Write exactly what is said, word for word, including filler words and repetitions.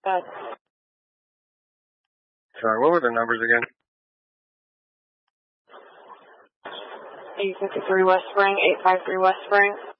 Good. Sorry, what were the numbers again? eight fifty-three West Spring, eight five three West Spring.